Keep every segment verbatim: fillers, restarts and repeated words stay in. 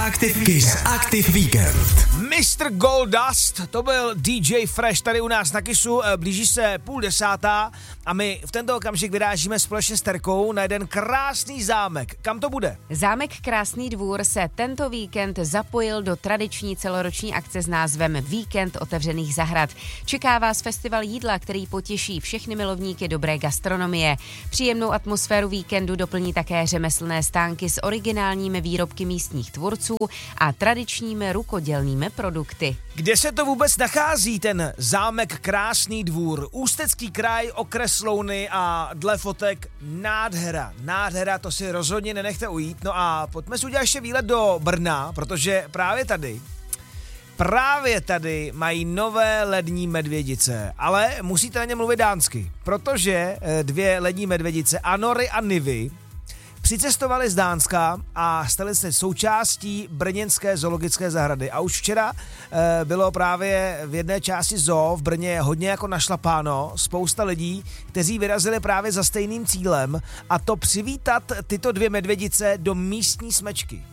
Active Kiss Active Weekend. mister Goldust, to byl D J Fresh tady u nás na Kissu, blíží se půl desátá a my v tento okamžik vyrážíme společně s Terkou na jeden krásný zámek. Kam to bude? Zámek Krásný dvůr se tento víkend zapojil do tradiční celoroční akce s názvem Víkend otevřených zahrad. Čeká vás festival jídla, který potěší všechny milovníky dobré gastronomie. Příjemnou atmosféru víkendu doplní také řemeslné stánky s originálními výrobky místních tvůrců a tradičními rukodělnými produkty. Kde se to vůbec nachází, ten zámek Krásný dvůr? Ústecký kraj, okres Louny a dle fotek nádhera. Nádhera, to si rozhodně nenechte ujít. No a pojďme si udělat ještě výlet do Brna, protože právě tady, právě tady mají nové lední medvědice, ale musíte na ně mluvit dánsky, protože dvě lední medvědice, Anory a Nivy, přicestovali z Dánska a stali se součástí brněnské zoologické zahrady. A už včera e, bylo právě v jedné části zoo v Brně hodně jako našlapáno, spousta lidí, kteří vyrazili právě za stejným cílem, a to přivítat tyto dvě medvědice do místní smečky.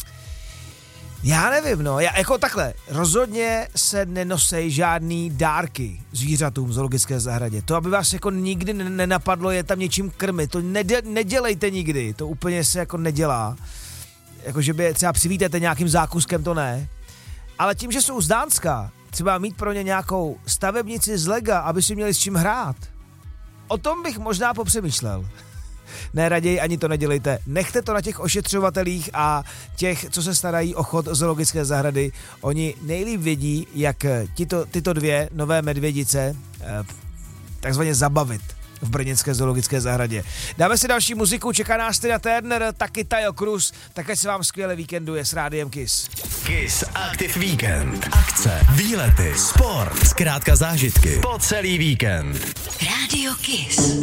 Já nevím, no, já jako takhle, rozhodně se nenosej žádný dárky zvířatům v zoologické zahradě. To, aby vás jako nikdy nenapadlo je tam něčím krmit, to nede, nedělejte nikdy, to úplně se jako nedělá. Jako, že by třeba přivítáte nějakým zákuskem, to ne. Ale tím, že jsou z Dánska, třeba mít pro ně nějakou stavebnici z lega, aby si měli s čím hrát. O tom bych možná popřemýšlel. Ne, raději ani to nedělejte. Nechte to na těch ošetřovatelích a těch, co se starají o chod zoologické zahrady. Oni nejlíp vědí, jak tyto, tyto dvě nové medvědice eh, takzvaně zabavit v brněnské zoologické zahradě. Dáme si další muziku, čeká nás Tina Turner, taky Tayo Cruz, také se vám skvěle víkenduje s Rádiem Kiss. Kiss Active Weekend. Akce, výlety, sport, zkrátka zážitky po celý víkend. Rádio Kiss.